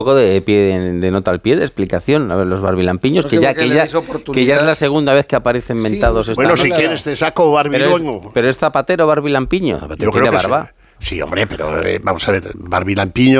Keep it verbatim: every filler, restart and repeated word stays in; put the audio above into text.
poco de pie de, de nota al pie de explicación. A ver, los barbilampiños, no que, ya, que, ya, que ya es la segunda vez que aparecen mentados. Sí, bueno, si nota. Quieres te saco barbiluengo. Pero, pero es zapatero barbilampiño. Zapatero Yo creo tiene que barba. Sí. Sí, hombre, pero eh, vamos a ver, barbilampiño